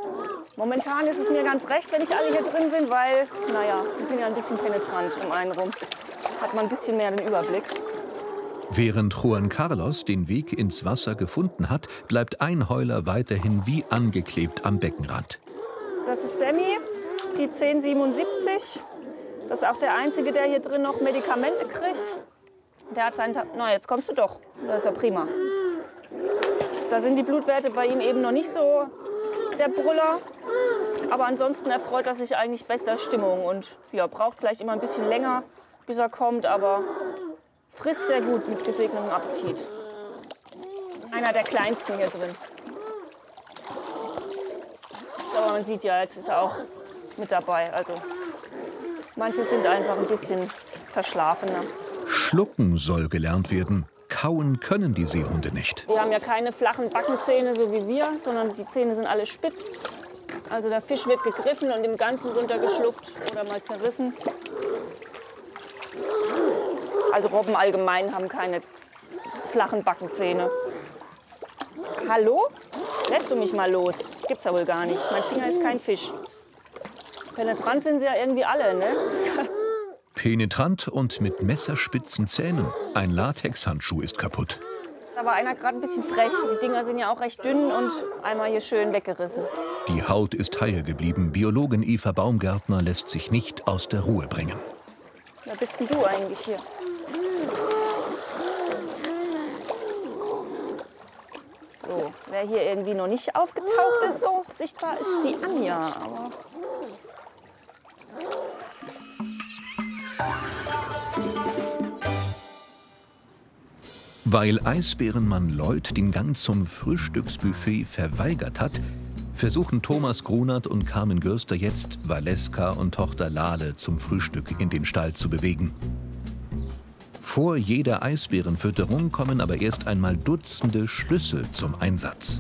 Momentan ist es mir ganz recht, wenn nicht alle hier drin sind, weil, naja, die sind ja ein bisschen penetrant um einen rum. Hat man ein bisschen mehr den Überblick. Während Juan Carlos den Weg ins Wasser gefunden hat, bleibt ein Heuler weiterhin wie angeklebt am Beckenrand. Das ist Sammy, die 1077. Das ist auch der Einzige, der hier drin noch Medikamente kriegt. Der hat seinen Na, jetzt kommst du doch. Das ist ja prima. Da sind die Blutwerte bei ihm eben noch nicht so der Brüller. Aber ansonsten erfreut er sich eigentlich bester Stimmung. Und ja, braucht vielleicht immer ein bisschen länger, bis er kommt, aber frisst sehr gut mit gesegnetem Appetit. Einer der kleinsten hier drin. Aber man sieht ja, jetzt ist er auch mit dabei. Also manche sind einfach ein bisschen verschlafener. Schlucken soll gelernt werden. Kauen können die Seehunde nicht. Die haben ja keine flachen Backenzähne, so wie wir, sondern die Zähne sind alle spitz. Also der Fisch wird gegriffen und im Ganzen runtergeschluckt oder mal zerrissen. Also Robben allgemein haben keine flachen Backenzähne. Hallo? Lässt du mich mal los? Gibt's ja wohl gar nicht. Mein Finger ist kein Fisch. Penetrant sind sie ja irgendwie alle, ne? Penetrant und mit messerspitzen Zähnen. Ein Latexhandschuh ist kaputt. Da war einer gerade ein bisschen frech. Die Dinger sind ja auch recht dünn und einmal hier schön weggerissen. Die Haut ist heil geblieben. Biologin Eva Baumgärtner lässt sich nicht aus der Ruhe bringen. Wer bist denn du eigentlich hier? So, wer hier irgendwie noch nicht aufgetaucht ist, so sichtbar, ist die Anja. Aber weil Eisbärenmann Lloyd den Gang zum Frühstücksbuffet verweigert hat, versuchen Thomas Grunert und Carmen Görster jetzt, Valeska und Tochter Lale zum Frühstück in den Stall zu bewegen. Vor jeder Eisbärenfütterung kommen aber erst einmal Dutzende Schlüssel zum Einsatz.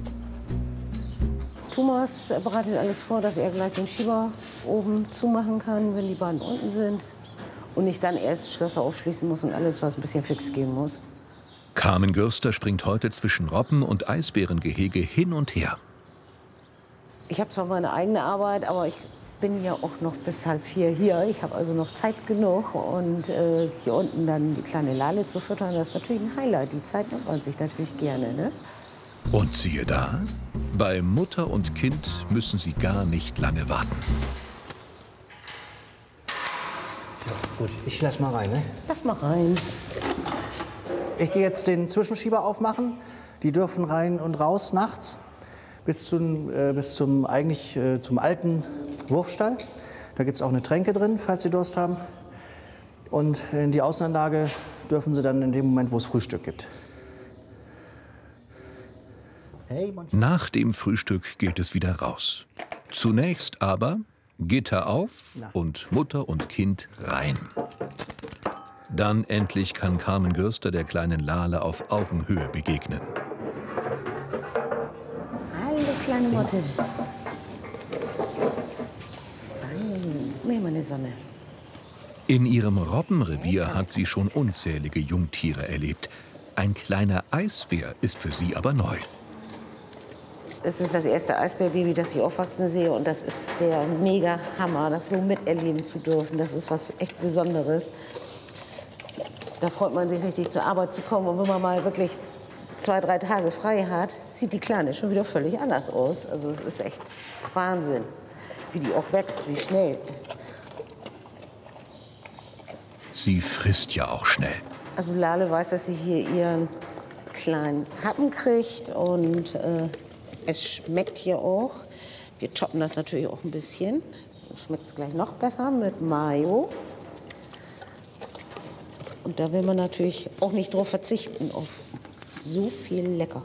Thomas bereitet alles vor, dass er gleich den Schieber oben zumachen kann, wenn die beiden unten sind. Und nicht dann erst Schlösser aufschließen muss und alles, was ein bisschen fix gehen muss. Carmen Görster springt heute zwischen Robben- und Eisbärengehege hin und her. Ich habe zwar meine eigene Arbeit, aber ich bin ja auch noch bis 3:30 hier. Ich habe also noch Zeit genug. Und hier unten dann die kleine Lale zu füttern, das ist natürlich ein Highlight. Die Zeit nimmt man sich natürlich gerne, ne? Und siehe da, bei Mutter und Kind müssen sie gar nicht lange warten. Ja, gut, ich lass mal rein, ne? Lass mal rein. Ich gehe jetzt den Zwischenschieber aufmachen. Die dürfen rein und raus nachts bis zum alten Wurfstall. Da gibt es auch eine Tränke drin, falls Sie Durst haben. Und in die Außenanlage dürfen Sie dann in dem Moment, wo es Frühstück gibt. Nach dem Frühstück geht es wieder raus. Zunächst aber Gitter auf und Mutter und Kind rein. Dann endlich kann Carmen Görster der kleinen Lale auf Augenhöhe begegnen. Hallo, kleine Motte. Nehmen wir eine Sonne. In ihrem Robbenrevier hat sie schon unzählige Jungtiere erlebt. Ein kleiner Eisbär ist für sie aber neu. Es ist das erste Eisbärbaby, das ich aufwachsen sehe. Und das ist der mega Hammer, das so miterleben zu dürfen. Das ist was echt Besonderes. Da freut man sich richtig, zur Arbeit zu kommen. Und wenn man mal wirklich 2, 3 Tage frei hat, sieht die Kleine schon wieder völlig anders aus. Also es ist echt Wahnsinn, wie die auch wächst, wie schnell. Sie frisst ja auch schnell. Also Lale weiß, dass sie hier ihren kleinen Happen kriegt und es schmeckt hier auch. Wir toppen das natürlich auch ein bisschen. Dann schmeckt es gleich noch besser mit Mayo. Und da will man natürlich auch nicht drauf verzichten, auf so viel lecker.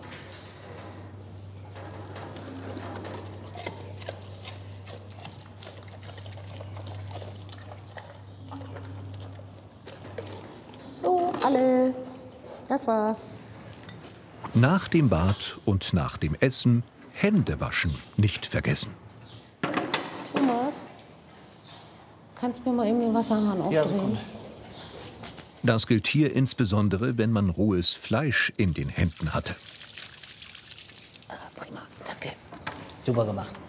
So, alle. Das war's. Nach dem Bad und nach dem Essen Hände waschen nicht vergessen. Thomas, kannst du mir mal eben den Wasserhahn aufdrehen? Ja, Sekunde. Das gilt hier insbesondere, wenn man rohes Fleisch in den Händen hatte. Prima, danke. Super gemacht.